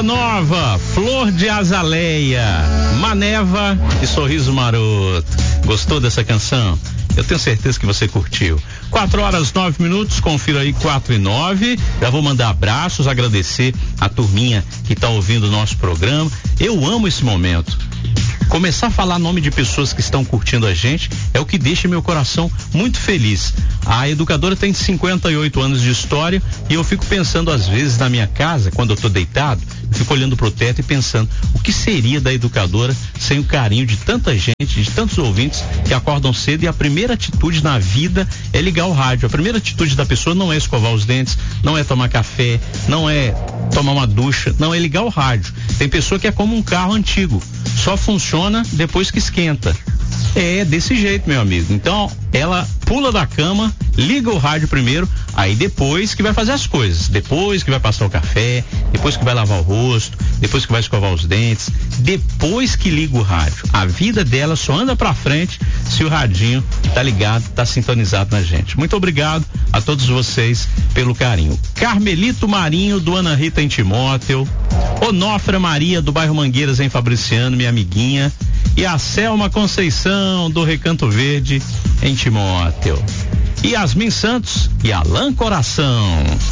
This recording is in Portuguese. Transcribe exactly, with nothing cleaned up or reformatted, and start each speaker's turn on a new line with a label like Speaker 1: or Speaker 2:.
Speaker 1: Bossa Nova, Flor de Azaleia, Maneva e Sorriso Maroto. Gostou dessa canção? Eu tenho certeza que você curtiu. Quatro horas, nove minutos, confira aí, quatro e nove. Já vou mandar abraços, agradecer a turminha que tá ouvindo o nosso programa. Eu amo esse momento. Começar a falar nome de pessoas que estão curtindo a gente é o que deixa meu coração muito feliz. A educadora tem cinquenta e oito anos de história e eu fico pensando às vezes na minha casa, quando eu tô deitado, eu fico olhando pro teto e pensando o que seria da educadora sem o carinho de tanta gente, de tantos ouvintes que acordam cedo e a primeira atitude na vida é ligar o rádio. A primeira atitude da pessoa não é escovar os dentes, não é tomar café, não é tomar uma ducha, não é ligar o rádio. Tem pessoa que é como um carro antigo, só funciona depois que esquenta. É desse jeito, meu amigo. Então, ela pula da cama, liga o rádio primeiro, aí depois que vai fazer as coisas. Depois que vai passar o café, depois que vai lavar o rosto, depois que vai escovar os dentes, depois que liga o rádio. A vida dela só anda pra frente se o radinho tá ligado, tá sintonizado na gente. Muito obrigado a todos vocês pelo carinho. Carmelito Marinho, do Ana Rita em Timóteo, Onofra Maria, do bairro Mangueiras em Fabriciano, minha amiguinha, e a Selma Conceição, do Recanto Verde em Timóteo. Yasmin Santos e Alan Coração.